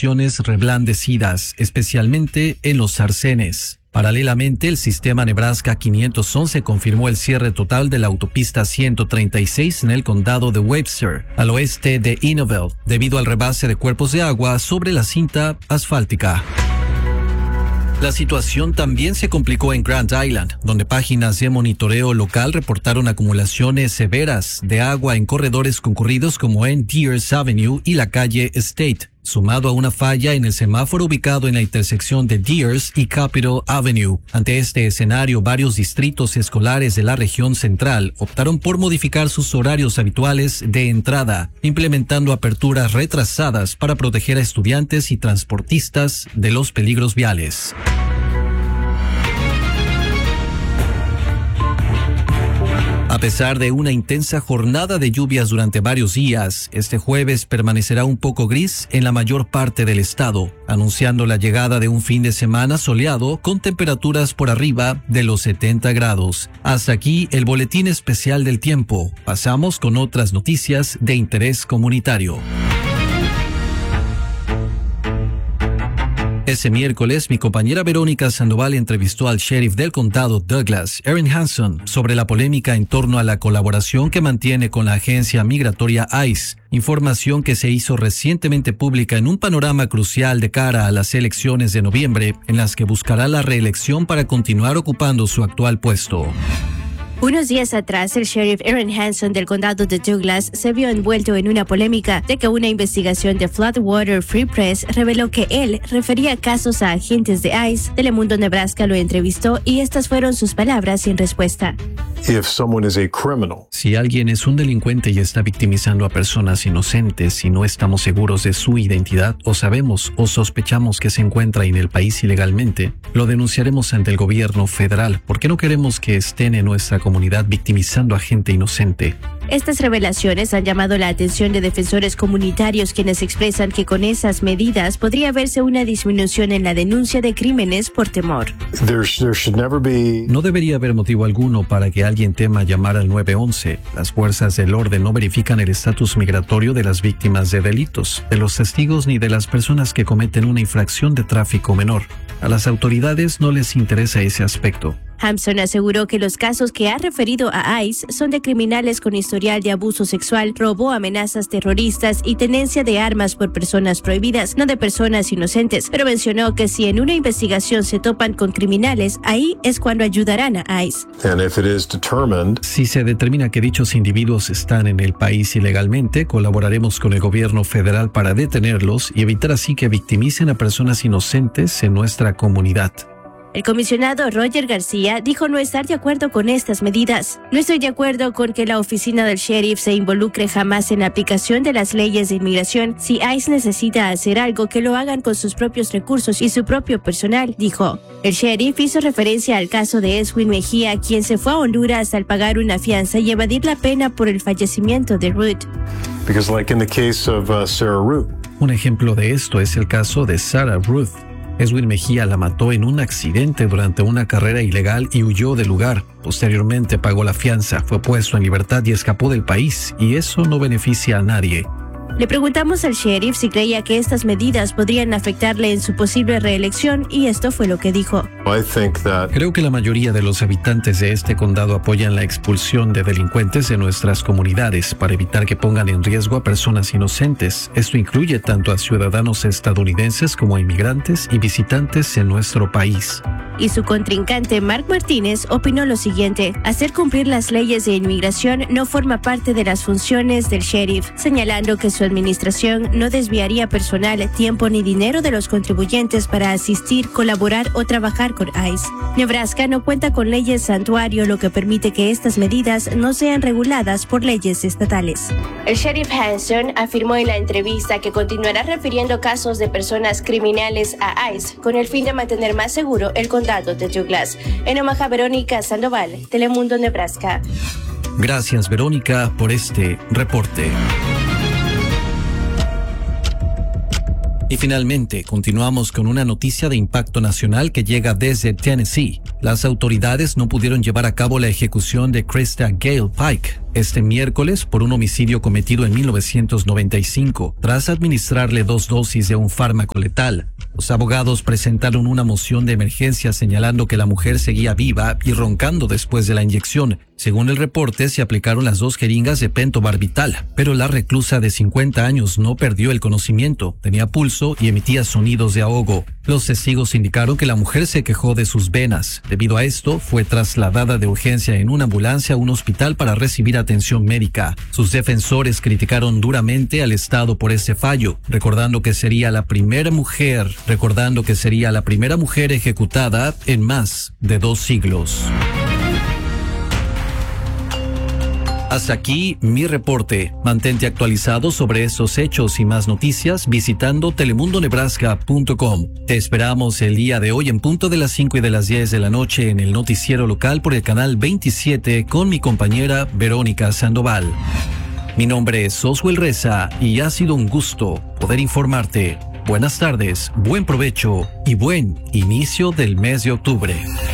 condiciones reblandecidas, especialmente en los arcenes. Paralelamente, el sistema Nebraska 511 confirmó el cierre total de la autopista 136 en el condado de Webster, al oeste de Innoville, debido al rebase de cuerpos de agua sobre la cinta asfáltica. La situación también se complicó en Grand Island, donde páginas de monitoreo local reportaron acumulaciones severas de agua en corredores concurridos como en Deers Avenue y la calle State, sumado a una falla en el semáforo ubicado en la intersección de Deers y Capitol Avenue. Ante este escenario, varios distritos escolares de la región central optaron por modificar sus horarios habituales de entrada, implementando aperturas retrasadas para proteger a estudiantes y transportistas de los peligros viales. A pesar de una intensa jornada de lluvias durante varios días, este jueves permanecerá un poco gris en la mayor parte del estado, anunciando la llegada de un fin de semana soleado con temperaturas por arriba de los 70 grados. Hasta aquí el boletín especial del tiempo. Pasamos con otras noticias de interés comunitario. Ese miércoles, mi compañera Verónica Sandoval entrevistó al sheriff del condado Douglas, Erin Hanson, sobre la polémica en torno a la colaboración que mantiene con la agencia migratoria ICE, información que se hizo recientemente pública en un panorama crucial de cara a las elecciones de noviembre, en las que buscará la reelección para continuar ocupando su actual puesto. Unos días atrás, el sheriff Erin Hanson del condado de Douglas se vio envuelto en una polémica de que una investigación de Floodwater Free Press reveló que él refería casos a agentes de ICE. Telemundo Nebraska lo entrevistó y estas fueron sus palabras sin respuesta. Si alguien es un delincuente y está victimizando a personas inocentes y no estamos seguros de su identidad o sabemos o sospechamos que se encuentra en el país ilegalmente, lo denunciaremos ante el gobierno federal porque no queremos que estén en nuestra comunidad victimizando a gente inocente. Estas revelaciones han llamado la atención de defensores comunitarios quienes expresan que con esas medidas podría verse una disminución en la denuncia de crímenes por temor. No debería haber motivo alguno para que alguien tema llamar al 911. Las fuerzas del orden no verifican el estatus migratorio de las víctimas de delitos, de los testigos ni de las personas que cometen una infracción de tráfico menor. A las autoridades no les interesa ese aspecto. Hampson aseguró que los casos que ha referido a ICE son de criminales con historial de abuso sexual, robo, amenazas terroristas y tenencia de armas por personas prohibidas, no de personas inocentes, pero mencionó que si en una investigación se topan con criminales, ahí es cuando ayudarán a ICE. Si se determina que dichos individuos están en el país ilegalmente, colaboraremos con el gobierno federal para detenerlos y evitar así que victimicen a personas inocentes en nuestra comunidad. El comisionado Roger García dijo no estar de acuerdo con estas medidas. No estoy de acuerdo con que la oficina del sheriff se involucre jamás en la aplicación de las leyes de inmigración. Si ICE necesita hacer algo, que lo hagan con sus propios recursos y su propio personal, dijo. El sheriff hizo referencia al caso de Edwin Mejía, quien se fue a Honduras al pagar una fianza y evadir la pena por el fallecimiento de Ruth. Un ejemplo de esto es el caso de Sarah Ruth. Edwin Mejía la mató en un accidente durante una carrera ilegal y huyó del lugar. Posteriormente pagó la fianza, fue puesto en libertad y escapó del país, y eso no beneficia a nadie. Le preguntamos al sheriff si creía que estas medidas podrían afectarle en su posible reelección y esto fue lo que dijo. Creo que la mayoría de los habitantes de este condado apoyan la expulsión de delincuentes de nuestras comunidades para evitar que pongan en riesgo a personas inocentes. Esto incluye tanto a ciudadanos estadounidenses como a inmigrantes y visitantes en nuestro país. Y su contrincante Mark Martínez opinó lo siguiente: hacer cumplir las leyes de inmigración no forma parte de las funciones del sheriff, señalando que su administración no desviaría personal, tiempo ni dinero de los contribuyentes para asistir, colaborar o trabajar con ICE. Nebraska no cuenta con leyes santuario, lo que permite que estas medidas no sean reguladas por leyes estatales. El sheriff Hanson afirmó en la entrevista que continuará refiriendo casos de personas criminales a ICE con el fin de mantener más seguro el condado de Douglas. En Omaha, Verónica Sandoval, Telemundo Nebraska. Gracias, Verónica, por este reporte. Y finalmente, continuamos con una noticia de impacto nacional que llega desde Tennessee. Las autoridades no pudieron llevar a cabo la ejecución de Krista Gale Pike este miércoles por un homicidio cometido en 1995, tras administrarle 2 dosis de un fármaco letal. Los abogados presentaron una moción de emergencia señalando que la mujer seguía viva y roncando después de la inyección. Según el reporte, se aplicaron las 2 jeringas de pentobarbital, pero la reclusa de 50 años no perdió el conocimiento, tenía pulso y emitía sonidos de ahogo. Los testigos indicaron que la mujer se quejó de sus venas. Debido a esto, fue trasladada de urgencia en una ambulancia a un hospital para recibir atención médica. Sus defensores criticaron duramente al Estado por ese fallo, recordando que sería la primera mujer ejecutada en más de 2 siglos. Hasta aquí mi reporte. Mantente actualizado sobre estos hechos y más noticias visitando telemundonebraska.com. Te esperamos el día de hoy en punto de las 5 y de las 10 de la noche en el noticiero local por el canal 27 con mi compañera Verónica Sandoval. Mi nombre es Oswell Reza y ha sido un gusto poder informarte. Buenas tardes, buen provecho y buen inicio del mes de octubre.